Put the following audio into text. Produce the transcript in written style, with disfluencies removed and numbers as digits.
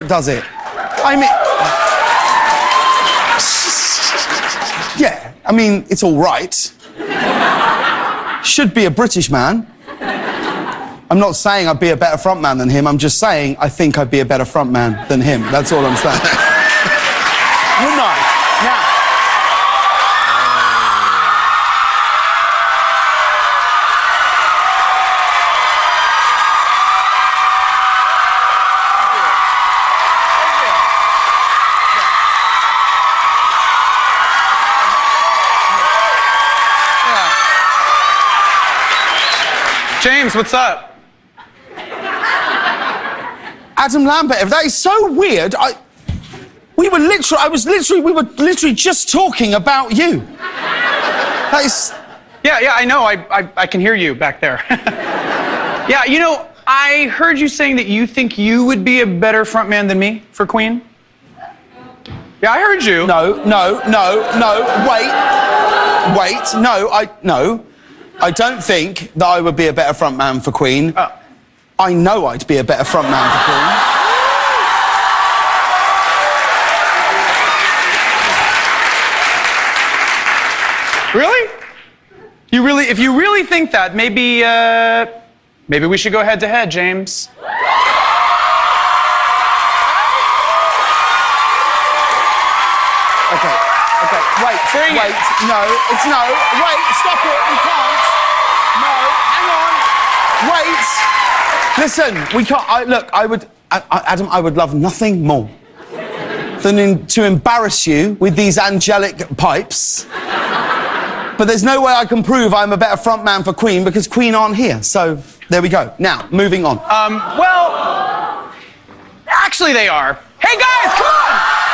does it? I mean... Yeah, I mean, it's all right. Should be a British man. I'm not saying I'd be a better frontman than him. I'm just saying I think I'd be a better frontman than him. That's all I'm saying. Good night. Now... James, what's up? Adam Lambert, that is so weird. We were literally just talking about you. That is... Yeah, I know. I can hear you back there. Yeah, you know, I heard you saying that you think you would be a better frontman than me for Queen. Yeah, I heard you. No. Wait. No. I don't think that I would be a better frontman for Queen. I know I'd be a better frontman for Queen. Really? If you really think that, maybe we should go head to head, James. Okay. Wait. No. Wait, stop it. We can't. No, hang on. Wait. Listen, we can't. Adam, I would love nothing more than to embarrass you with these angelic pipes. But there's no way I can prove I'm a better frontman for Queen because Queen aren't here. So there we go. Now, moving on. Well, actually they are. Hey guys, come on!